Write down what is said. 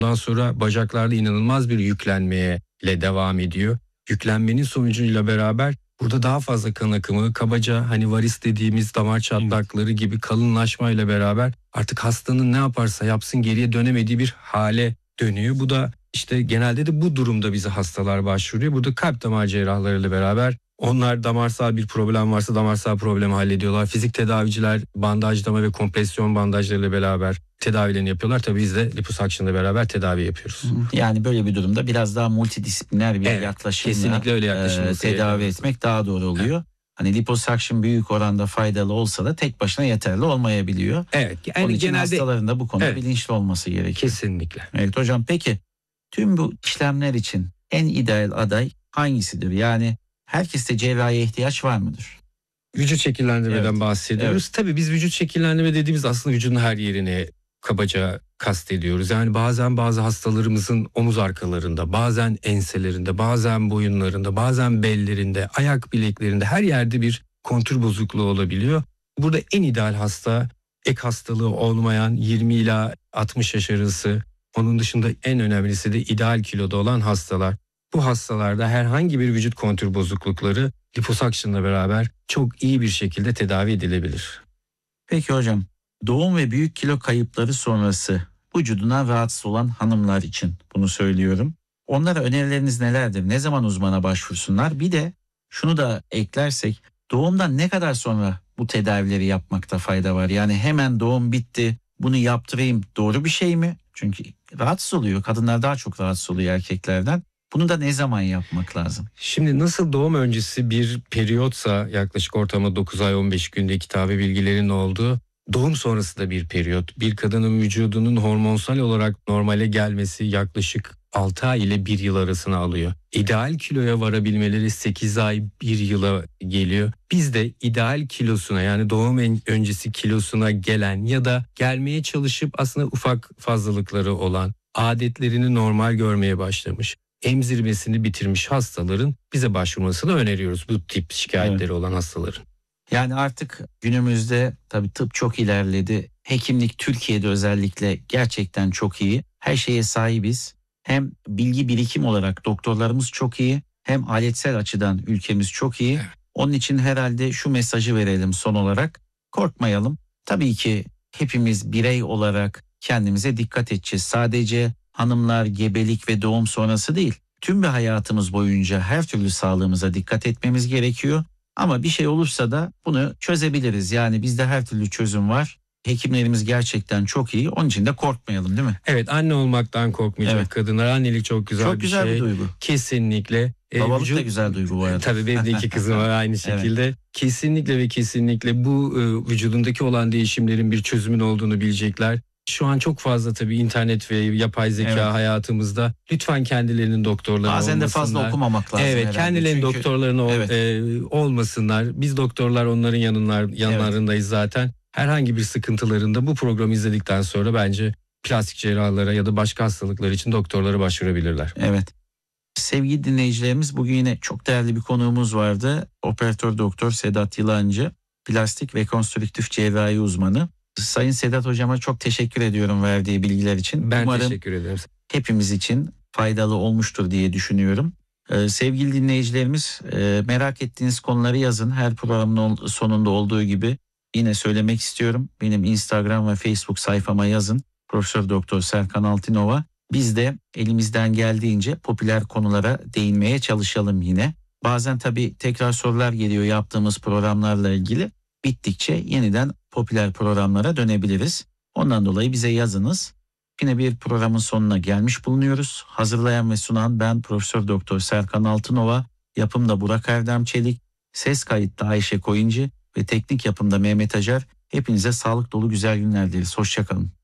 Ondan sonra bacaklarda inanılmaz bir yüklenmeye devam ediyor. Yüklenmenin sonucuyla beraber burada daha fazla kan akımı, kabaca hani varis dediğimiz damar çatlakları gibi kalınlaşmayla beraber artık hastanın ne yaparsa yapsın geriye dönemediği bir hale dönüyor. Bu da işte genelde de bu durumda bize hastalar başvuruyor. Burada kalp damar cerrahlarıyla beraber onlar damarsal bir problem varsa damarsal problemi hallediyorlar. Fizik tedaviciler bandajlama ve kompresyon bandajlarıyla beraber tedavilerini yapıyorlar. Tabii biz de liposakşınla beraber tedavi yapıyoruz. Yani böyle bir durumda biraz daha multidisipliner bir yaklaşımla kesinlikle öyle tedavi etmek daha doğru oluyor. Evet. Hani liposakşın büyük oranda faydalı olsa da tek başına yeterli olmayabiliyor. Evet. Yani onun için genelde hastaların da bu konuda bilinçli olması gerekiyor. Kesinlikle. Evet hocam, peki tüm bu işlemler için en ideal aday hangisidir? Yani herkeste cerrahiye ihtiyaç var mıdır? Vücut şekillendirmeden bahsediyoruz. Evet. Tabii biz vücut şekillendirme dediğimiz aslında vücudun her yerine kabaca kastediyoruz. Yani bazen bazı hastalarımızın omuz arkalarında, bazen enselerinde, bazen boyunlarında, bazen bellerinde, ayak bileklerinde her yerde bir kontür bozukluğu olabiliyor. Burada en ideal hasta ek hastalığı olmayan 20 ila 60 yaş arası. Onun dışında en önemlisi de ideal kiloda olan hastalar. Bu hastalarda herhangi bir vücut kontür bozuklukları liposakşınla beraber çok iyi bir şekilde tedavi edilebilir. Peki hocam, doğum ve büyük kilo kayıpları sonrası vücuduna rahatsız olan hanımlar için bunu söylüyorum. Onlara önerileriniz nelerdir? Ne zaman uzmana başvursunlar? Bir de şunu da eklersek, doğumdan ne kadar sonra bu tedavileri yapmakta fayda var? Yani hemen doğum bitti, bunu yaptırayım, doğru bir şey mi? Çünkü rahatsız oluyor. Kadınlar daha çok rahatsız oluyor erkeklerden. Bunu da ne zaman yapmak lazım? Şimdi nasıl doğum öncesi bir periyotsa yaklaşık ortalama 9 ay 15 günde kitabe bilgilerinin olduğu, doğum sonrası da bir periyot. Bir kadının vücudunun hormonsal olarak normale gelmesi yaklaşık 6 ay ile 1 yıl arasını alıyor. İdeal kiloya varabilmeleri 8 ay 1 yıla geliyor. Biz de ideal kilosuna, yani doğum öncesi kilosuna gelen ya da gelmeye çalışıp aslında ufak fazlalıkları olan, adetlerini normal görmeye başlamış, emzirmesini bitirmiş hastaların bize başvurmasını öneriyoruz, bu tip şikayetleri olan hastaların. Yani artık günümüzde tabii tıp çok ilerledi. Hekimlik Türkiye'de özellikle gerçekten çok iyi. Her şeye sahibiz. Hem bilgi birikim olarak doktorlarımız çok iyi, hem aletsel açıdan ülkemiz çok iyi. Onun için herhalde şu mesajı verelim son olarak. Korkmayalım. Tabii ki hepimiz birey olarak kendimize dikkat edeceğiz. Sadece hanımlar gebelik ve doğum sonrası değil, tüm bir hayatımız boyunca her türlü sağlığımıza dikkat etmemiz gerekiyor. Ama bir şey olursa da bunu çözebiliriz. Yani bizde her türlü çözüm var. Hekimlerimiz gerçekten çok iyi. Onun için de korkmayalım, değil mi? Evet, anne olmaktan korkmayacak kadınlar. Annelik çok güzel çok bir güzel şey. Bir duygu. Kesinlikle. Babalık da güzel duygu bu arada. Tabii benim de 2 kızım var aynı şekilde. Evet. Kesinlikle ve kesinlikle bu vücudundaki olan değişimlerin bir çözümün olduğunu bilecekler. Şu an çok fazla tabii internet ve yapay zeka hayatımızda. Lütfen kendilerinin doktorları olmasınlar. Bazen de fazla okumamak lazım. Evet, kendilerinin doktorlarını olmasınlar. Biz doktorlar onların yanlarındayız zaten. Herhangi bir sıkıntılarında bu programı izledikten sonra bence plastik cerrahlara ya da başka hastalıklar için doktorlara başvurabilirler. Evet. Sevgili dinleyicilerimiz, bugün yine çok değerli bir konuğumuz vardı. Operatör doktor Sedat Yılancı, plastik ve konstrüktif cerrahi uzmanı. Sayın Sedat hocama çok teşekkür ediyorum verdiği bilgiler için. Ben teşekkür ederim. Hepimiz için faydalı olmuştur diye düşünüyorum. Sevgili dinleyicilerimiz, merak ettiğiniz konuları yazın. Her programın sonunda olduğu gibi yine söylemek istiyorum. Benim Instagram ve Facebook sayfama yazın. Profesör Doktor Serkan Altınova. Biz de elimizden geldiğince popüler konulara değinmeye çalışalım yine. Bazen tabii tekrar sorular geliyor yaptığımız programlarla ilgili. Bittikçe yeniden popüler programlara dönebiliriz. Ondan dolayı bize yazınız. Yine bir programın sonuna gelmiş bulunuyoruz. Hazırlayan ve sunan ben Profesör Doktor Serkan Altınova. Yapımda Burak Erdem Çelik, ses kayıtta Ayşe Koyuncu ve teknik yapımda Mehmet Acar. Hepinize sağlık dolu güzel günler dileriz. Hoşça kalın.